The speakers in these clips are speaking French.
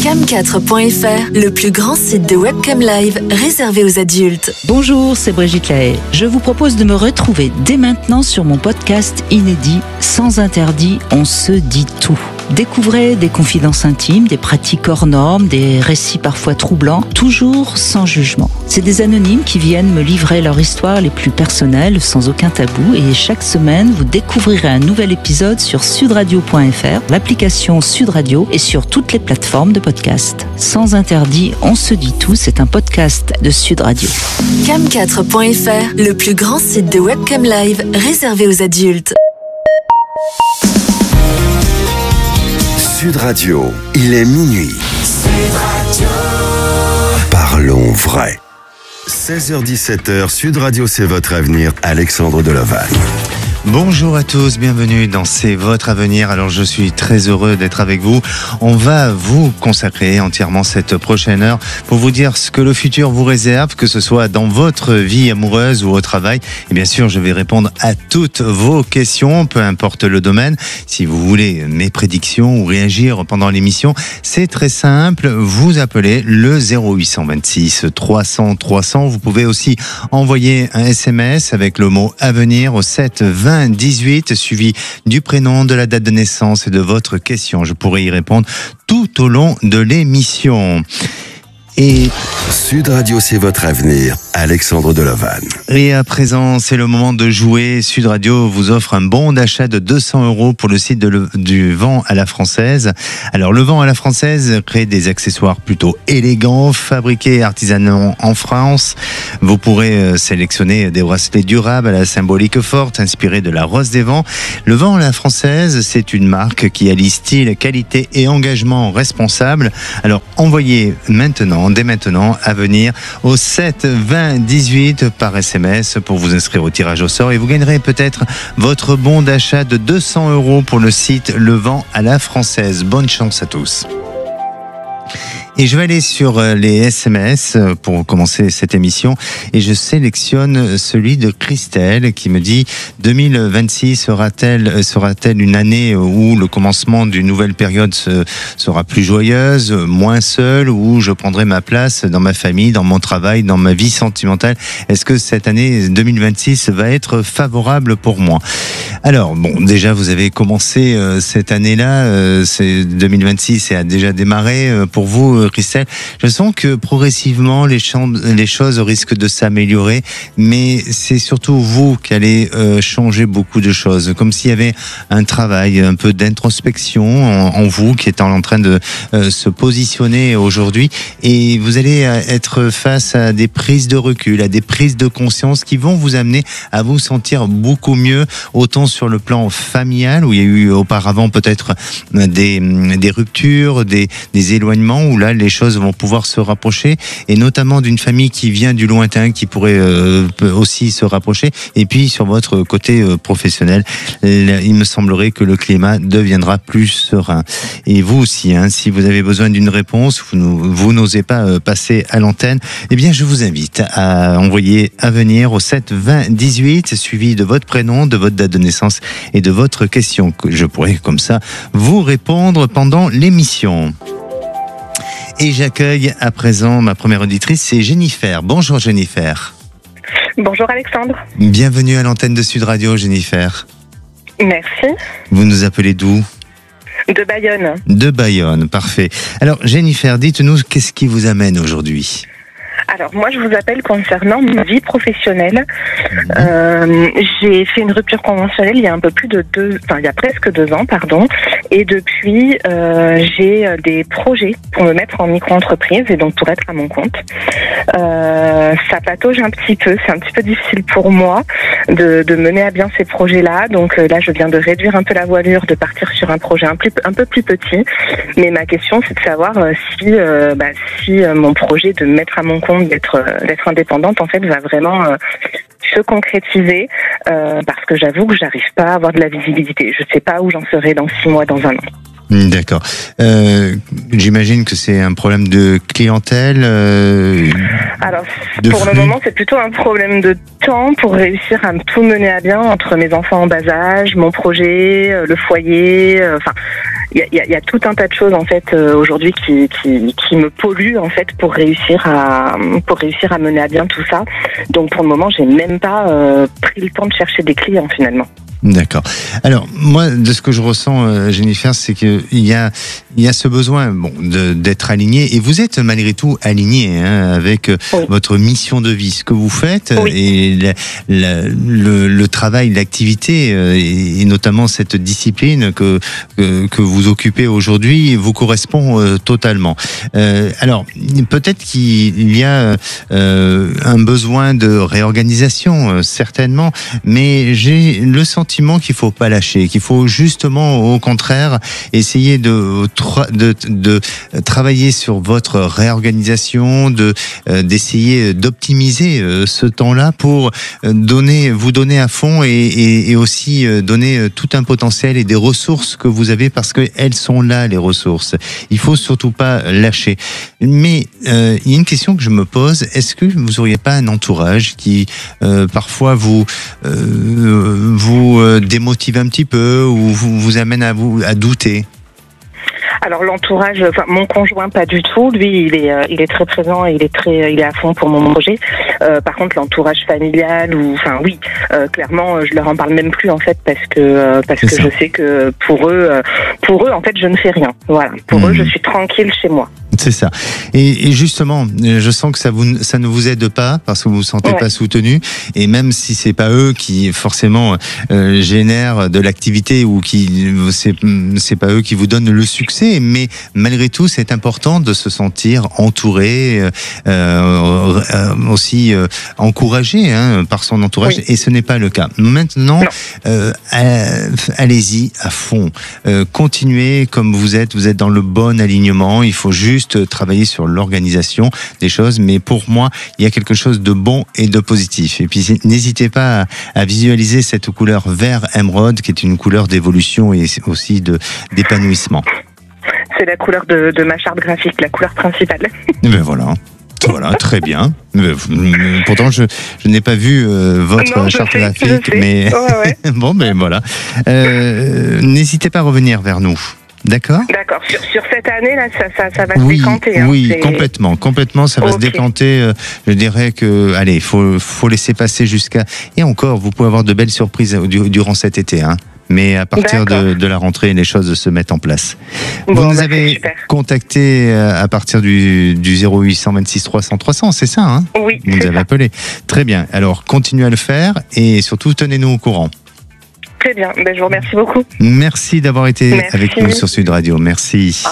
Cam4.fr, le plus grand site de webcam live réservé aux adultes. Bonjour, c'est Brigitte Lahaye. Je vous propose de me retrouver dès maintenant sur mon podcast inédit Sans interdit, on se dit tout. Découvrez des confidences intimes, des pratiques hors normes, des récits parfois troublants, toujours sans jugement. C'est des anonymes qui viennent me livrer leur histoire les plus personnelles, sans aucun tabou. Et chaque semaine, vous découvrirez un nouvel épisode sur sudradio.fr, l'application Sud Radio et sur toutes les plateformes de podcast. Sans interdit, on se dit tout, c'est un podcast de Sud Radio. Cam4.fr, le plus grand site de webcam live réservé aux adultes. Sud Radio, il est minuit. Sud Radio. Parlons vrai. 16h-17h, Sud Radio, c'est votre avenir. Alexandre Deloval. Bonjour à tous, bienvenue dans C'est votre avenir. Alors je suis très heureux d'être avec vous. On va vous consacrer entièrement cette prochaine heure pour vous dire ce que le futur vous réserve, que ce soit dans votre vie amoureuse ou au travail. Et bien sûr, je vais répondre à toutes vos questions, peu importe le domaine. Si vous voulez mes prédictions ou réagir pendant l'émission, c'est très simple. Vous appelez le 0826 300 300. Vous pouvez aussi envoyer un SMS avec le mot avenir au 7 20 18, suivi du prénom, de la date de naissance et de votre question. Je pourrai y répondre tout au long de l'émission. Et Sud Radio, c'est votre avenir. Alexandre Deloval. Et à présent, c'est le moment de jouer. Sud Radio vous offre un bon d'achat de 200 € pour le site du Vent à la Française. Alors, le Vent à la Française crée des accessoires plutôt élégants, fabriqués artisanaux en France. Vous pourrez sélectionner des bracelets durables à la symbolique forte, inspirés de la Rose des Vents. Le Vent à la Française, c'est une marque qui allie style, qualité et engagement responsable. Alors, envoyez dès maintenant, à venir au 7 20 18 par SMS pour vous inscrire au tirage au sort et vous gagnerez peut-être votre bon d'achat de 200 € pour le site Le Vent à la Française. Bonne chance à tous. Et je vais aller sur les SMS pour commencer cette émission et je sélectionne celui de Christelle qui me dit 2026 sera-t-elle une année où le commencement d'une nouvelle période sera plus joyeuse, moins seule, où je prendrai ma place dans ma famille, dans mon travail, dans ma vie sentimentale. Est-ce que cette année 2026 va être favorable pour moi? Alors bon, déjà vous avez commencé cette année-là, c'est 2026 et a déjà démarré pour vous, Christelle. Je sens que progressivement les choses risquent de s'améliorer, mais c'est surtout vous qui allez changer beaucoup de choses, comme s'il y avait un travail un peu d'introspection en vous qui est en train de se positionner aujourd'hui, et vous allez être face à des prises de recul, à des prises de conscience qui vont vous amener à vous sentir beaucoup mieux, autant sur le plan familial où il y a eu auparavant peut-être des ruptures, des éloignements, où là les choses vont pouvoir se rapprocher, et notamment d'une famille qui vient du lointain qui pourrait aussi se rapprocher. Et puis sur votre côté professionnel, il me semblerait que le climat deviendra plus serein. Et vous aussi, si vous avez besoin d'une réponse, vous n'osez pas passer à l'antenne, eh bien je vous invite à envoyer à venir au 7 20 18 suivi de votre prénom, de votre date de naissance et de votre question, que je pourrai comme ça vous répondre pendant l'émission. Et j'accueille à présent ma première auditrice, c'est Jennifer. Bonjour Jennifer. Bonjour Alexandre. Bienvenue à l'antenne de Sud Radio, Jennifer. Merci. Vous nous appelez d'où ? De Bayonne. De Bayonne, parfait. Alors Jennifer, dites-nous, qu'est-ce qui vous amène aujourd'hui ? Alors moi je vous appelle concernant ma vie professionnelle. J'ai fait une rupture conventionnelle il y a il y a presque 2 ans, et depuis j'ai des projets pour me mettre en micro-entreprise et donc pour être à mon compte. Ça patauge un petit peu, c'est un petit peu difficile pour moi de mener à bien ces projets-là. Donc là je viens de réduire un peu la voilure, de partir sur un projet un peu plus petit. Mais ma question c'est de savoir si mon projet de me mettre à mon compte, d'être indépendante en fait va vraiment se concrétiser parce que j'avoue que j'arrive pas à avoir de la visibilité. Je sais pas où j'en serai dans 6 mois, dans 1 an. D'accord. J'imagine que c'est un problème de clientèle. Alors, pour le moment, c'est plutôt un problème de temps pour réussir à tout mener à bien entre mes enfants en bas âge, mon projet, le foyer. il y a tout un tas de choses en fait aujourd'hui qui me polluent en fait pour réussir à mener à bien tout ça. Donc pour le moment, j'ai même pas pris le temps de chercher des clients finalement. D'accord. Alors moi, de ce que je ressens, Jennifer, c'est qu'il y a ce besoin, d'être aligné, et vous êtes malgré tout aligné avec votre mission de vie, ce que vous faites, et le travail, l'activité, et notamment cette discipline que vous occupez aujourd'hui, vous correspond totalement. Alors peut-être qu'il y a un besoin de réorganisation, certainement, mais j'ai le sentiment qu'il faut pas lâcher, qu'il faut justement au contraire essayer de travailler sur votre réorganisation, d'essayer d'optimiser ce temps-là pour vous donner à fond et aussi donner tout un potentiel et des ressources que vous avez, parce que elles sont là, les ressources. Il faut surtout pas lâcher. Mais il y a une question que je me pose: est-ce que vous auriez pas un entourage qui parfois vous démotive un petit peu ou vous amène à douter? Alors l'entourage, mon conjoint pas du tout. Lui, il est très présent et il est à fond pour mon projet. Par contre, l'entourage familial clairement, je leur en parle même plus en fait parce que je sais que pour eux en fait, je ne fais rien. Voilà, pour eux, je suis tranquille chez moi. C'est ça. Et justement, je sens que ça ne vous aide pas parce que vous vous sentez pas soutenu. Et même si c'est pas eux qui forcément génèrent de l'activité ou c'est pas eux qui vous donnent le succès, mais malgré tout, c'est important de se sentir entouré, aussi encouragé par son entourage. Et ce n'est pas le cas. Maintenant, allez-y à fond. Continuez comme vous êtes dans le bon alignement. Il faut juste travailler sur l'organisation des choses, mais pour moi, il y a quelque chose de bon et de positif. Et puis, n'hésitez pas à visualiser cette couleur vert émeraude, qui est une couleur d'évolution et aussi d'épanouissement. C'est la couleur de ma charte graphique, la couleur principale. Ben voilà. Voilà, très bien. Pourtant, je n'ai pas vu votre charte graphique, mais bon, ben voilà. N'hésitez pas à revenir vers nous. D'accord. D'accord. Sur cette année là, ça va se décanter. Oui, complètement, ça va se décanter. Je dirais que, allez, faut laisser passer jusqu'à. Et encore, vous pouvez avoir de belles surprises durant cet été, Mais à partir de la rentrée, les choses se mettent en place. Vous nous avez contacté à partir du 0826 300 300, c'est ça, Oui. Vous nous avez appelé. Très bien. Alors, continuez à le faire et surtout, tenez-nous au courant. Très bien, je vous remercie beaucoup. Merci d'avoir été avec nous sur Sud Radio. Merci.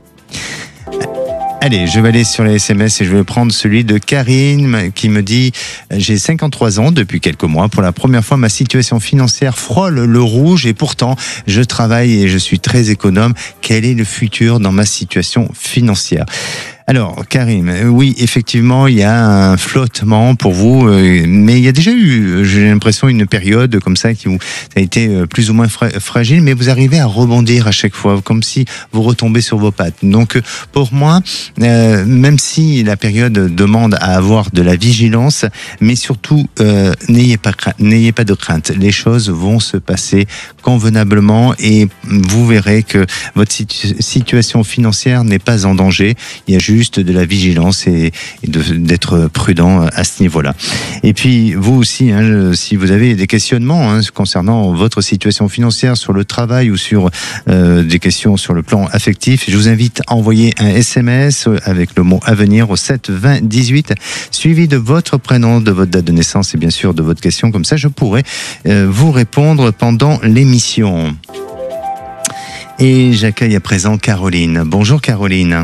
Allez, je vais aller sur les SMS et je vais prendre celui de Karine qui me dit: j'ai 53 ans depuis quelques mois. Pour la première fois, ma situation financière frôle le rouge et pourtant, je travaille et je suis très économe. Quel est le futur dans ma situation financière ? Alors, Karim, oui, effectivement, il y a un flottement pour vous, mais il y a déjà eu, j'ai l'impression, une période comme ça ça a été plus ou moins fragile, mais vous arrivez à rebondir à chaque fois, comme si vous retombez sur vos pattes. Donc, pour moi, même si la période demande à avoir de la vigilance, mais surtout, n'ayez pas de crainte. Les choses vont se passer convenablement et vous verrez que votre situation financière n'est pas en danger. Il y a juste de la vigilance et d'être prudent à ce niveau-là. Et puis vous aussi, si vous avez des questionnements concernant votre situation financière sur le travail ou sur des questions sur le plan affectif, je vous invite à envoyer un SMS avec le mot avenir au 7 20 18 suivi de votre prénom, de votre date de naissance et bien sûr de votre question. Comme ça, je pourrai vous répondre pendant l'émission. Et j'accueille à présent Caroline. Bonjour Caroline.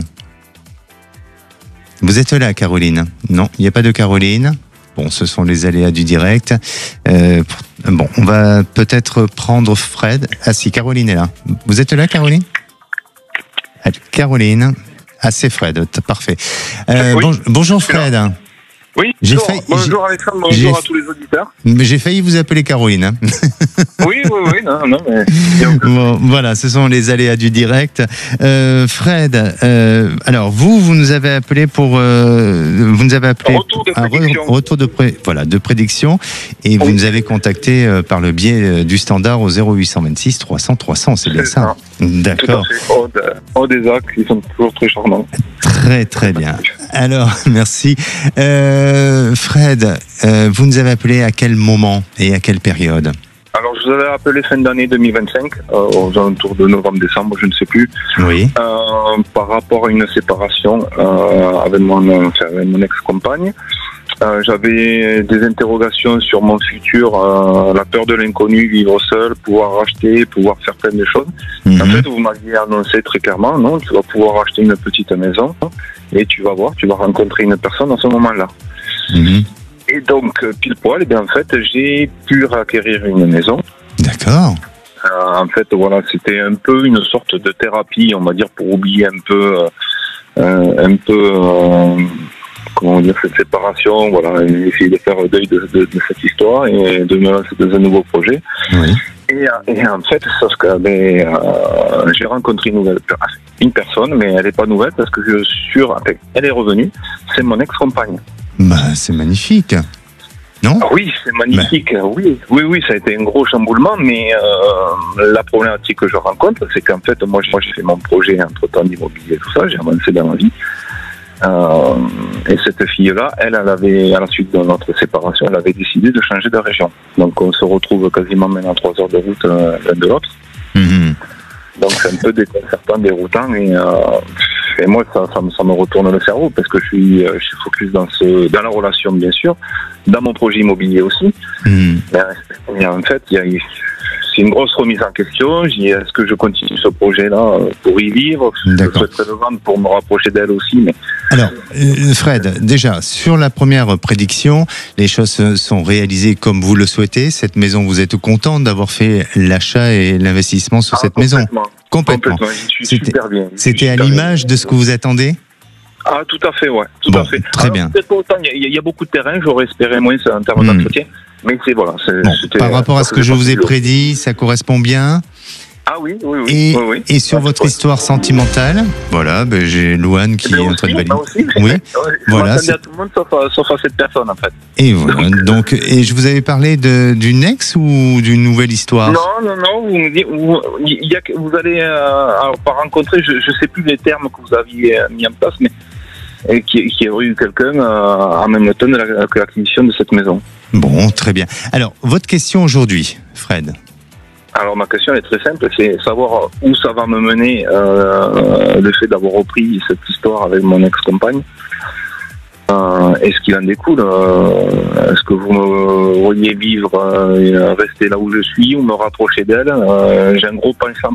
Vous êtes là, Caroline? Non, il n'y a pas de Caroline. Bon, ce sont les aléas du direct. Bon, on va peut-être prendre Fred. Ah si, Caroline est là. Vous êtes là, Caroline? Caroline. Ah, c'est Fred. Parfait. Oui. Bonjour Fred. Oui, bonjour Alexandre, bonjour à tous les auditeurs. J'ai failli vous appeler Caroline. Hein. Oui, non, mais... Bon, voilà, ce sont les aléas du direct. Fred, alors vous nous avez appelé pour... vous nous avez appelé retour de prédiction. De prédiction, et vous nous avez contacté par le biais du standard au 0826 300 300, c'est bien ça. D'accord. Tout à fait. Des actes qui sont toujours très charmants. Très très bien. Alors, merci. Fred, vous nous avez appelé à quel moment et à quelle période ? Alors, je vous avais appelé fin d'année 2025, aux alentours de novembre-décembre, je ne sais plus. Oui. Par rapport à une séparation avec mon ex-compagne. J'avais des interrogations sur mon futur, la peur de l'inconnu, vivre seul, pouvoir acheter, pouvoir faire plein de choses. En fait, vous m'aviez annoncé très clairement, non, tu vas pouvoir acheter une petite maison et tu vas voir, tu vas rencontrer une personne à ce moment-là. Et donc, pile poil, en fait, j'ai pu acquérir une maison. D'accord. En fait, voilà, c'était un peu une sorte de thérapie, on va dire, pour oublier un peu comment dire, cette séparation, voilà, essayer de faire deuil de cette histoire et de me lancer dans un nouveau projet. Oui. Et en fait, sauf que j'ai rencontré une personne, mais elle n'est pas nouvelle parce que je suis sûr, elle est revenue, c'est mon ex-compagne. Bah, c'est magnifique. Non ? Oui, c'est magnifique. Oui, ça a été un gros chamboulement, mais la problématique que je rencontre, c'est qu'en fait, moi j'ai fait mon projet entre-temps d'immobilier et tout ça, j'ai avancé dans ma vie. Et cette fille-là, elle avait, à la suite de notre séparation, elle avait décidé de changer de région. Donc on se retrouve quasiment maintenant à 3 heures de route l'un de l'autre. Donc c'est un peu déconcertant, déroutant, et moi ça me retourne le cerveau parce que je suis focus dans la relation bien sûr, dans mon projet immobilier aussi. Et en fait, c'est une grosse remise en question. Est-ce que je continue ce projet-là pour y vivre ? Je souhaiterais le vendre pour me rapprocher d'elle aussi. Mais... Alors, Fred, déjà, sur la première prédiction, les choses sont réalisées comme vous le souhaitez. Cette maison, vous êtes content d'avoir fait l'achat et l'investissement sur cette maison ? Complètement. Je suis super bien. C'était à l'image de ce que vous attendez ? Ah, tout à fait, ouais. Tout à fait. Très bien. Il y a beaucoup de terrain, j'aurais espéré moins en termes d'entretien. Mais c'est voilà. Par rapport à ce que je vous ai prédit, ça correspond bien. Ah oui. Et sur votre histoire sentimentale, voilà, j'ai Louane qui est en train de valider. Oui, voilà. Je m'attendais à tout le monde sauf à cette personne en fait. Et voilà. Donc, et je vous avais parlé d'une ex ou d'une nouvelle histoire ? Non. Vous me dites, vous allez pas rencontrer, je sais plus les termes que vous aviez mis en place, mais qui aurait eu quelqu'un en même temps que l'acquisition de cette maison. Bon, très bien. Alors, votre question aujourd'hui, Fred ? Alors, ma question est très simple, c'est savoir où ça va me mener le fait d'avoir repris cette histoire avec mon ex-compagne. Est-ce qu'il en découle Est-ce que vous me voyez vivre et rester là où je suis ou me rapprocher d'elle J'ai un gros penchant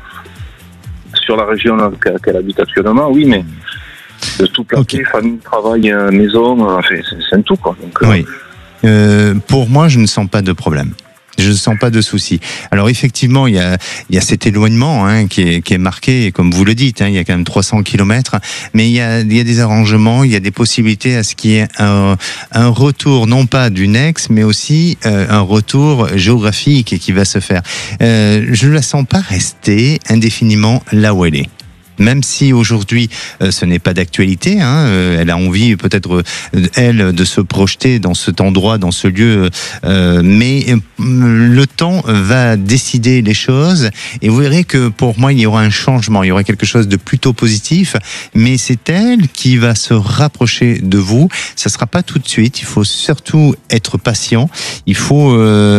sur la région qu'elle habite actuellement, oui, mais de tout placer, famille, travail, maison, c'est un tout, quoi. Donc, oui. Pour moi, je ne sens pas de problème. Je ne sens pas de souci. Alors effectivement, il y a cet éloignement qui est marqué, et comme vous le dites, il y a quand même 300 kilomètres, mais il y a des arrangements, il y a des possibilités à ce qu'il y ait un retour, non pas d'une ex, mais aussi un retour géographique qui va se faire. Je ne la sens pas rester indéfiniment là où elle est. Même si aujourd'hui ce n'est pas d'actualité, elle a envie peut-être elle de se projeter dans cet endroit, dans ce lieu, mais le temps va décider les choses et vous verrez que pour moi il y aura un changement, il y aura quelque chose de plutôt positif, mais c'est elle qui va se rapprocher de vous. Ça sera pas tout de suite, il faut surtout être patient. Il faut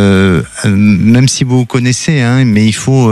même si vous connaissez, mais il faut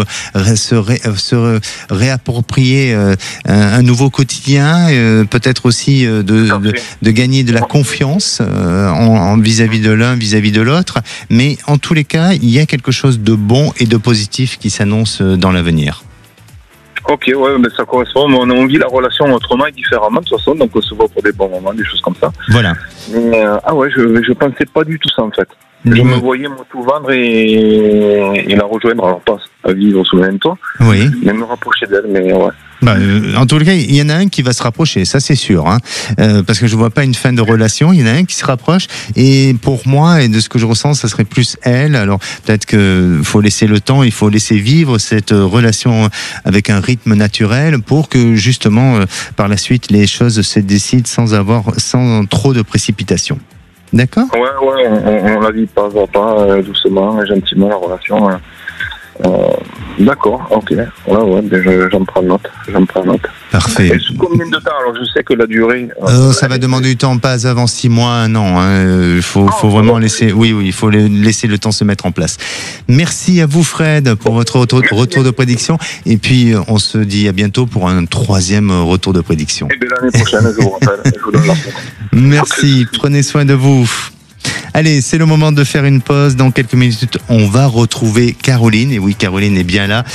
se réapproprier un nouveau quotidien, peut-être aussi de gagner de la confiance vis-à-vis de l'un, vis-à-vis de l'autre. Mais en tous les cas, il y a quelque chose de bon et de positif qui s'annonce dans l'avenir. Ok, mais ça correspond. On vit la relation autrement et différemment de toute façon, donc on se voit pour des bons moments, des choses comme ça. Voilà. Mais je pensais pas du tout ça en fait. Je me voyais moi tout vendre et la rejoindre, alors pas à vivre sous le même toit, oui, mais me rapprocher d'elle, mais ouais. En tout cas, il y en a un qui va se rapprocher, ça c'est sûr, hein, parce que je vois pas une fin de relation. Il y en a un qui se rapproche, et pour moi, et de ce que je ressens, ça serait plus elle. Alors peut-être que faut laisser le temps, il faut laisser vivre cette relation avec un rythme naturel pour que justement par la suite les choses se décident sans trop de précipitation. D'accord ? Ouais, on la vit pas à pas, doucement, gentiment la relation. D'accord, ok. Ouais, j'en prends note. Parfait. Et sous combien de temps ? Alors je sais que la durée. Ça va demander du temps, pas avant 6 mois, 1 an. Il faut vraiment laisser. Oui, il faut laisser le temps se mettre en place. Merci à vous, Fred, pour votre retour de prédiction. Et puis on se dit à bientôt pour un 3e retour de prédiction. Et bien l'année prochaine, je vous rappelle. Je vous donne la réponse. Merci. Prenez soin de vous. Allez, c'est le moment de faire une pause. Dans quelques minutes, on va retrouver Caroline. Et oui, Caroline est bien là.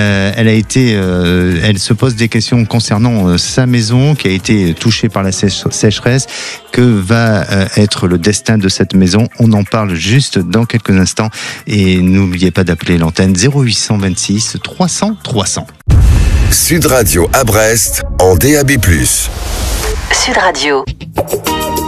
Elle se pose des questions concernant sa maison qui a été touchée par la sécheresse. Que va être le destin de cette maison ? On en parle juste dans quelques instants. Et n'oubliez pas d'appeler l'antenne 0826 300 300. Sud Radio à Brest en DAB+. Sud Radio.